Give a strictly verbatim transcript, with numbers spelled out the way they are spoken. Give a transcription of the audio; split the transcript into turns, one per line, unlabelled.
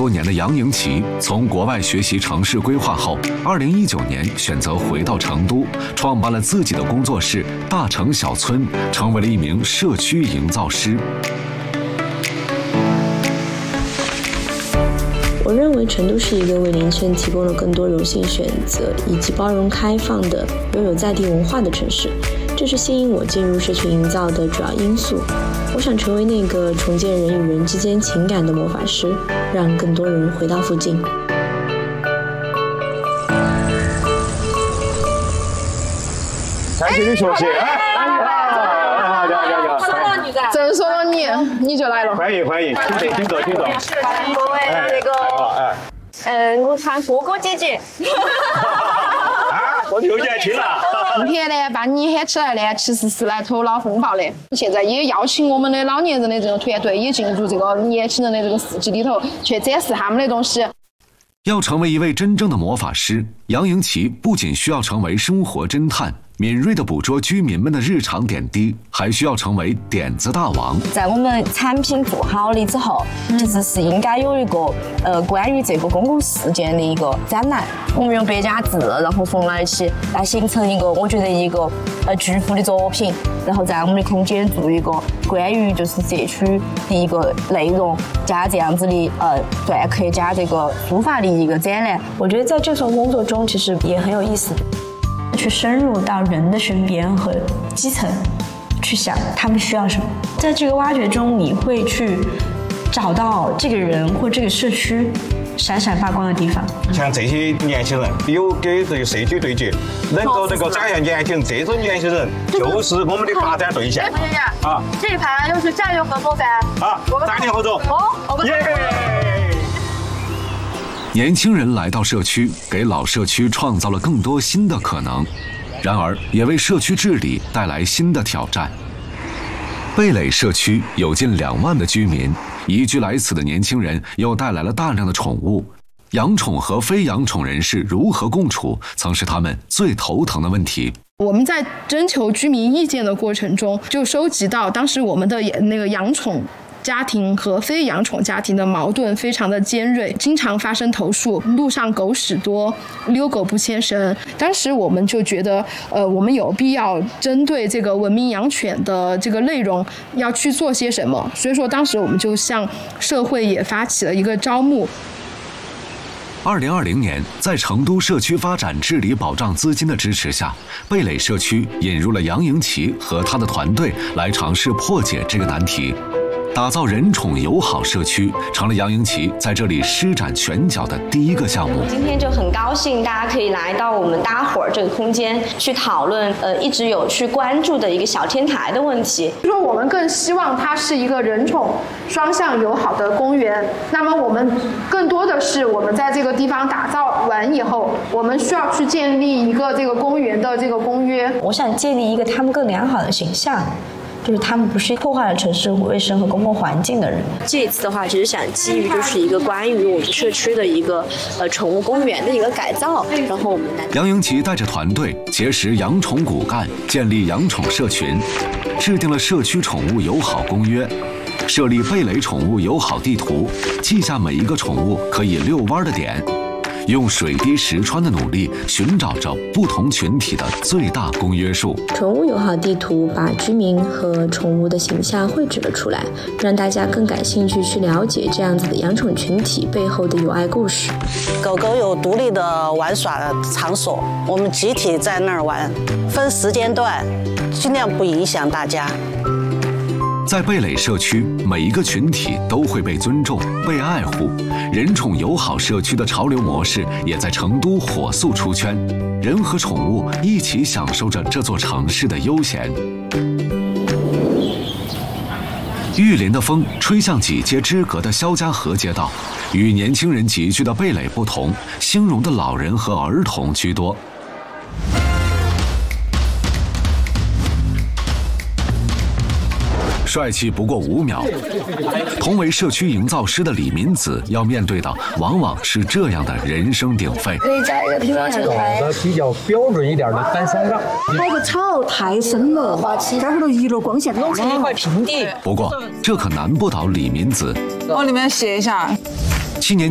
多年的杨迎奇，从国外学习城市规划后，二零一九年选择回到成都，创办了自己的工作室“大城小村”，成为了一名社区营造师。
我认为成都是一个为年轻人提供了更多柔性选择以及包容开放的、拥有在地文化的城市，这是吸引我进入社区营造的主要因素。我想成为那个重建人与人之间情感的魔法师，让更多人回到附近。
感谢你学习。
正说到你，你就来了。
欢迎欢迎，请坐请坐请坐。
欢迎各位那个，哎，嗯，我看哥哥姐姐。
啊，我又年轻了。
今天呢，把你喊起来呢，其实是来头脑风暴的。现在也邀请我们的老年人的这个团队也进入这个年轻人的这个世界里头，去展示他们的东西。
要成为一位真正的魔法师，杨迎奇不仅需要成为生活侦探，敏锐地捕捉居民们的日常点滴，还需要成为点子大王。
在我们产品做好了之后，其实是应该有一个呃关于这个公共事件的一个展览。我们用白夹字，然后缝在一起，来形成一个我觉得一个呃巨幅的作品，然后在我们的空间做一个关于就是社区的一个内容，加这样子的呃篆刻加这个书法的一个展览。
我觉得在这份工作中，其实也很有意思。去深入到人的身边和基层，去想他们需要什么。在这个挖掘中，你会去找到这个人或这个社区闪闪发光的地方。
像这些年轻人有给这个社区对接，能够这个展现年轻，这种年轻人就是我们的发展对象。啊，
这一盘又是战略合作噻。
啊，战略合作。哦，耶！
年轻人来到社区，给老社区创造了更多新的可能，然而也为社区治理带来新的挑战。蓓蕾社区有近两万的居民，移居来此的年轻人又带来了大量的宠物。养宠和非养宠人士如何共处，曾是他们最头疼的问题。
我们在征求居民意见的过程中，就收集到当时我们的那个养宠家庭和非养宠家庭的矛盾非常的尖锐，经常发生投诉，路上狗屎多，遛狗不牵绳。当时我们就觉得，呃，我们有必要针对这个文明养犬的这个内容要去做些什么。所以说，当时我们就向社会也发起了一个招募。
二零二零年，在成都社区发展治理保障资金的支持下，蓓蕾社区引入了杨迎奇和他的团队来尝试破解这个难题。打造人宠友好社区，成了杨迎奇在这里施展拳脚的第一个项目。
今天就很高兴，大家可以来到我们大伙儿这个空间去讨论，呃，一直有去关注的一个小天台的问题。
说我们更希望它是一个人宠双向友好的公园。那么我们更多的是，我们在这个地方打造完以后，我们需要去建立一个这个公园的这个公约。
我想建立一个他们更良好的形象。就是他们不是破坏了城市卫生和公共环境的人。这一次的话，只是想基于就是一个关于我们社区的一个呃宠物公园的一个改造，然后我们来。
杨迎奇带着团队结识养宠骨干，建立养宠社群，制定了社区宠物友好公约，设立蓓蕾宠物友好地图，记下每一个宠物可以遛弯的点。用水滴石穿的努力，寻找着不同群体的最大公约数。宠物友好地图把居民和宠物的形象绘制了出来，让大家更感兴趣去了解这样子的养宠群体背后的友爱故事。
狗狗有独立的玩耍的场所，我们集体在那儿玩，分时间段，尽量不影响大家。在蓓蕾社区，每一个群体都会被尊重、被爱护。人宠友好社区的潮流模式也在成都火速出圈，人和宠物一起享受着这座城市的悠闲。玉林的风吹向几街之隔的肖家河街道，与年轻人集聚的蓓蕾不同，兴隆的老人和儿童居多。帅气不过五秒，同为社区营造师的李明子要面对的往往是这样的人声鼎沸。
可以加一个平方线块，比较标准一点的单向上。
那个草太深了，这儿头遗落光线，弄成一块平地。
不过这可难不倒李明子。
往里面写一下。
七年